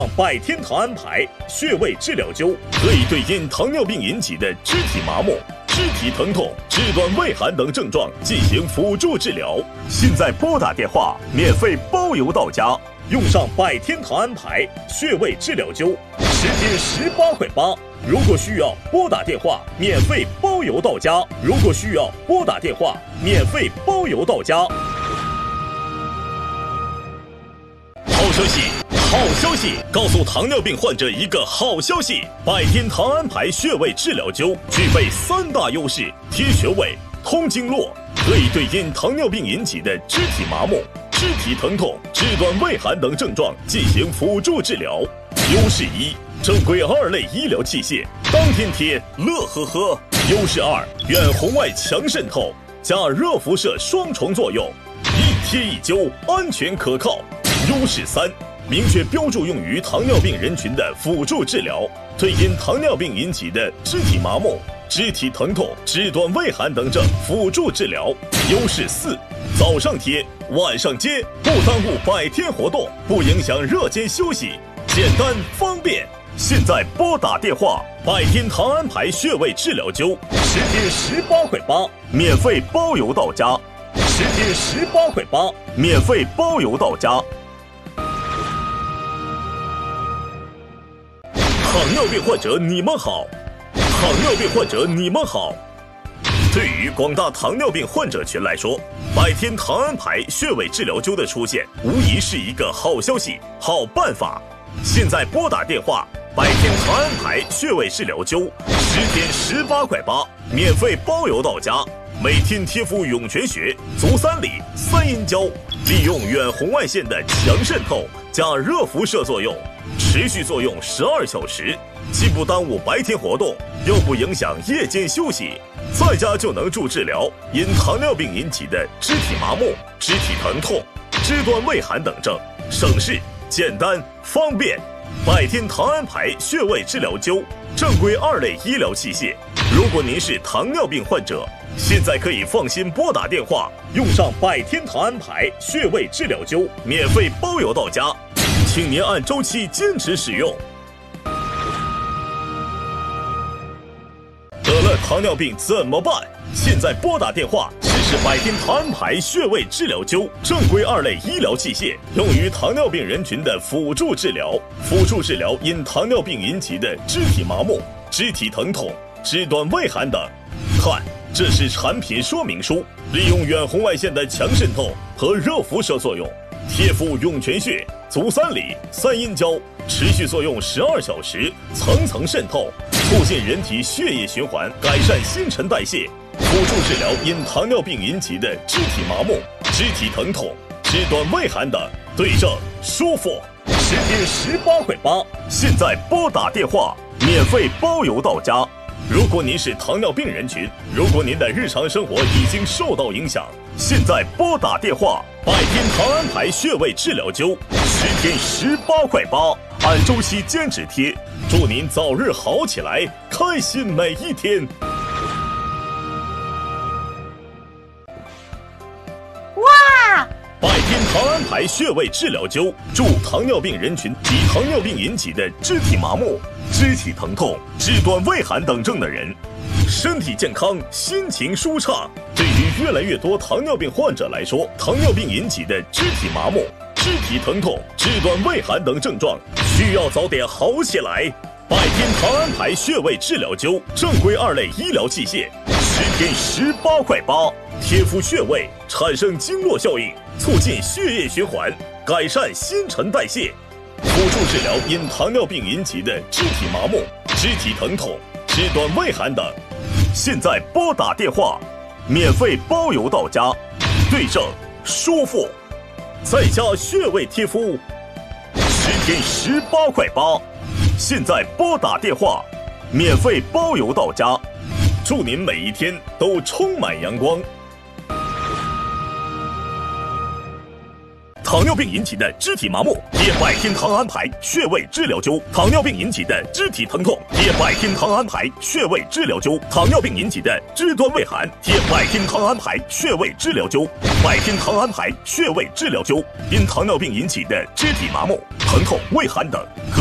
百天堂安排穴位治疗灸，可以对因糖尿病引起的肢体麻木、肢体疼痛、肢端畏寒等症状进行辅助治疗。现在拨打电话，免费包邮到家。用上百天堂安排穴位治疗灸，时间18块8。如果需要拨打电话，免费包邮到家。如果需要拨打电话，免费包邮到家。好消息！好消息！告诉糖尿病患者一个好消息：百天堂安排穴位治疗灸具备3大优势：贴穴位、通经络，可以对因糖尿病引起的肢体麻木、肢体疼痛、肢端畏寒等症状进行辅助治疗。优势1：正规2类医疗器械，当天贴，乐呵呵。优势2：远红外强渗透加热辐射双重作用，一贴一灸，安全可靠。优势3：明确标注用于糖尿病人群的辅助治疗，对因糖尿病引起的肢体麻木、肢体疼痛、肢端畏寒等症辅助治疗。优势4：早上贴，晚上接，不耽误百天活动，不影响热间休息，简单方便。现在拨打电话，百天堂安排穴位治疗灸，时间18块8，免费包邮到家。时间18块8，免费包邮到家。糖尿病患者你们好，糖尿病患者你们好。对于广大糖尿病患者群来说，百天堂安排穴位治疗灸的出现，无疑是一个好消息、好办法。现在拨打电话，百天堂安排穴位治疗灸，10天18块8，免费包邮到家。每天贴敷涌泉穴、足三里、3阴交，利用远红外线的强渗透加热辐射作用，持续作用12小时，既不耽误白天活动，又不影响夜间休息，在家就能助治疗因糖尿病引起的肢体麻木、肢体疼痛、肢端畏寒等症，省事、简单、方便。百天堂安排穴位治疗灸，正规2类医疗器械。如果您是糖尿病患者，现在可以放心拨打电话，用上百天堂安排穴位治疗灸，免费包邮到家，请您按周期坚持使用。得了糖尿病怎么办？现在拨打电话试试百天堂安排穴位治疗灸，正规2类医疗器械，用于糖尿病人群的辅助治疗，辅助治疗因糖尿病引起的肢体麻木、肢体疼痛、肢端畏寒等。看，这是产品说明书，利用远红外线的强渗透和热辐射作用，贴敷涌泉穴、足三里、3阴交，持续作用12小时，层层渗透，促进人体血液循环，改善新陈代谢，辅助治疗因糖尿病引起的肢体麻木、肢体疼痛、肢端畏寒等，对症舒服。时间18块8，现在拨打电话，免费包邮到家。如果您是糖尿病人群，如果您的日常生活已经受到影响，现在拨打电话，百天堂安排穴位治疗灸，10天18块8，按周期坚持贴，祝您早日好起来，开心每一天。 哇！ 百天堂安排穴位治疗灸，助糖尿病人群及糖尿病引起的肢体麻木、肢体疼痛、肢端畏寒等症的人，身体健康，心情舒畅。对于越来越多糖尿病患者来说，糖尿病引起的肢体麻木、肢体疼痛、肢端畏寒等症状，需要早点好起来。百天堂安排穴位治疗灸，正规2类医疗器械，10天18块8，贴敷穴位产生经络效应，促进血液循环，改善新陈代谢，辅助治疗因糖尿病引起的肢体麻木、肢体疼痛、肢端畏寒等。现在拨打电话，免费包邮到家，对症舒服，在家穴位贴敷，10天18块8。现在拨打电话，免费包邮到家，祝您每一天都充满阳光。 糖尿病引起的肢体麻木，贴百天糖安牌穴位治疗灸；糖尿病引起的肢体疼痛，贴百天糖安牌穴位治疗灸；糖尿病引起的肢端畏寒，贴百天糖安牌穴位治疗灸。百天糖安牌穴位治疗灸，因糖尿病引起的肢体麻木、疼痛、畏寒等。